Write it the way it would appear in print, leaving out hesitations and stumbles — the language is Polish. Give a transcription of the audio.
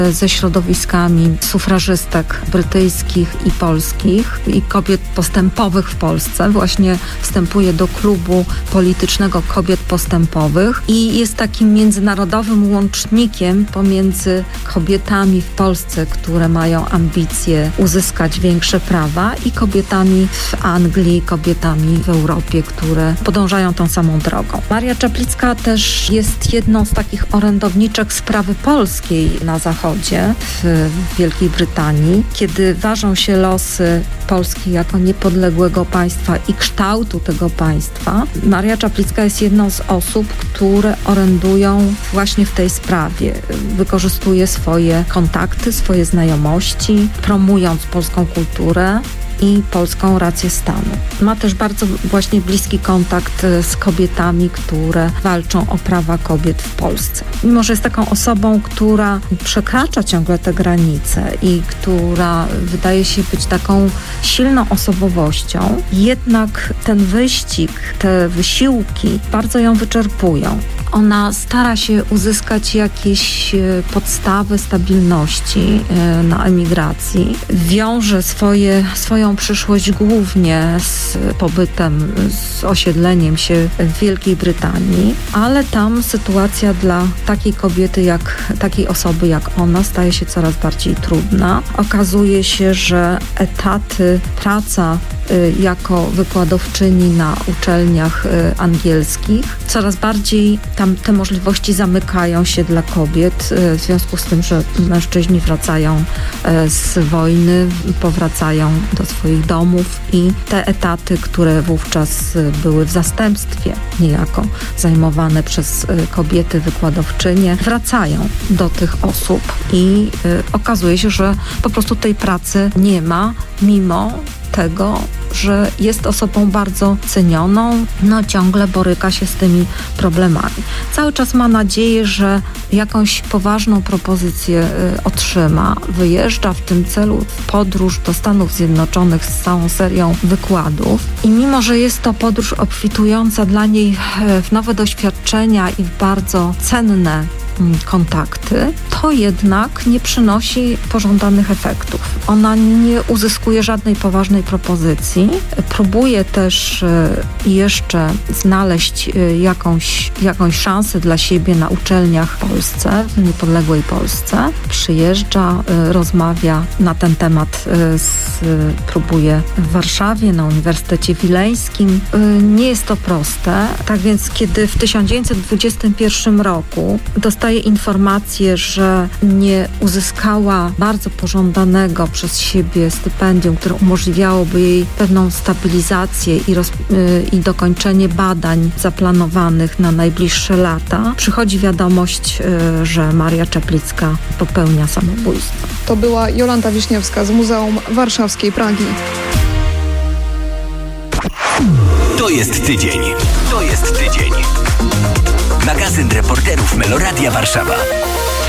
ze środowiskami sufrażystek brytyjskich i polskich i kobiet postępowych w Polsce. Właśnie wstępuje do klubu politycznego kobiet postępowych i jest takim międzynarodowym łącznikiem pomiędzy kobietami w Polsce, które mają ambicje uzyskać większe prawa, i kobietami w Anglii, kobietami w Europie, które podążają tą samą drogą. Maria Czaplicka też jest jedną z takich orędowniczek sprawy polskiej na Zachodzie, w Wielkiej Brytanii. Kiedy ważą się losy Polski jako niepodległego państwa i kształtu tego państwa, Maria Czaplicka jest jedną z osób, które orędują właśnie w tej sprawie. Wykorzystuje swoje kontakty, swoje znajomości, promując polską kulturę i polską rację stanu. Ma też bardzo właśnie bliski kontakt z kobietami, które walczą o prawa kobiet w Polsce. Mimo że jest taką osobą, która przekracza ciągle te granice i która wydaje się być taką silną osobowością, jednak ten wyścig, te wysiłki bardzo ją wyczerpują. Ona stara się uzyskać jakieś podstawy stabilności na emigracji. Wiąże swoją przyszłość głównie z pobytem, z osiedleniem się w Wielkiej Brytanii, ale tam sytuacja dla takiej kobiety, takiej osoby jak ona staje się coraz bardziej trudna. Okazuje się, że praca jako wykładowczyni na uczelniach angielskich, coraz bardziej tam te możliwości zamykają się dla kobiet, w związku z tym, że mężczyźni wracają z wojny, powracają do swoich domów i te etaty, które wówczas były w zastępstwie niejako zajmowane przez kobiety wykładowczynie, wracają do tych osób i okazuje się, że po prostu tej pracy nie ma, mimo tego, że jest osobą bardzo cenioną, ciągle boryka się z tymi problemami. Cały czas ma nadzieję, że jakąś poważną propozycję otrzyma. Wyjeżdża w tym celu w podróż do Stanów Zjednoczonych z całą serią wykładów i mimo, że jest to podróż obfitująca dla niej w nowe doświadczenia i w bardzo cenne kontakty, to jednak nie przynosi pożądanych efektów. Ona nie uzyskuje żadnej poważnej propozycji. Próbuje też jeszcze znaleźć jakąś szansę dla siebie na uczelniach w Polsce, w niepodległej Polsce. Przyjeżdża, rozmawia na ten temat, próbuje w Warszawie, na Uniwersytecie Wileńskim. Nie jest to proste. Tak więc, kiedy w 1921 roku dostaje informację, że nie uzyskała bardzo pożądanego przez siebie stypendium, które umożliwiałoby jej pewną stabilizację i dokończenie badań zaplanowanych na najbliższe lata, przychodzi wiadomość, że Maria Czaplicka popełnia samobójstwo. To była Jolanta Wiśniewska z Muzeum Warszawskiej Pragi. To jest tydzień. Magazyn reporterów Meloradia Warszawa.